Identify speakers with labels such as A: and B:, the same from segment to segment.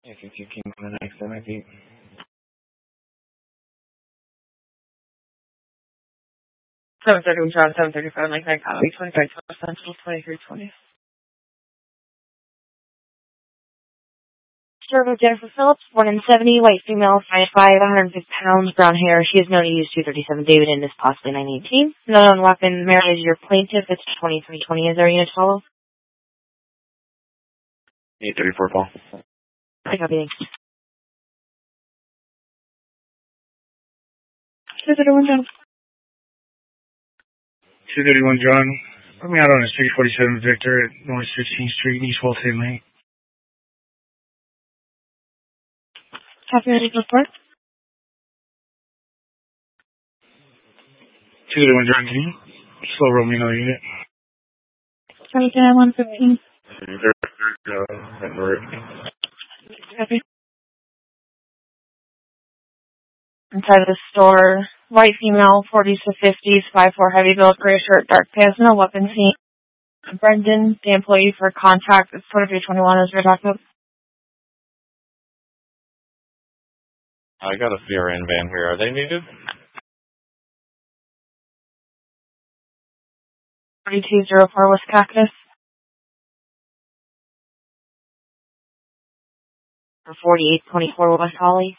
A: If you keep on the next MIP. 7:30 John, 7:35 Lake Night Copy, 25 Central, 2320.
B: Server Jennifer Phillips, 1 in 70, white female, 5'5", 150 pounds, brown hair. She is known to use 237 David and is possibly 918. Not on weapon. Mary is your plaintiff. It's 2320. Is there unit follow?
A: 834 Paul.
B: I copy. Thanks.
C: 231 John. 231 John. Put me out on a 347 Victor at North 16th Street, East Walton Lane.
B: Copy ready for report.
C: 231 John, can you slow roll me another unit?
B: 115. Copy. Inside of the store, white female, 40s to 50s, 5'4", heavy build, gray shirt, dark pants, no weapon seen. Brendan, the employee for contact, is 2321 as we're talking about.
A: I got a CRN van here. Are they needed?
B: 4204 West Cactus. Or 4824 West Holly.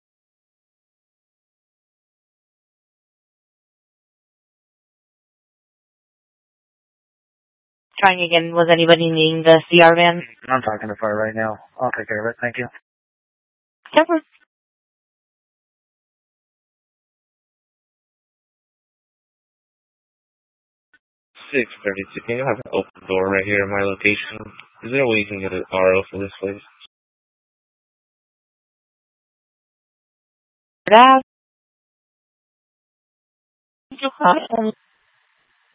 B: Trying again, was anybody needing the CR van?
C: I'm talking to fire right now. I'll take care of it. Thank you.
B: Never.
A: 632. Can you have an open door right here in my location? Is there a way you can get an RO for this place?
B: That.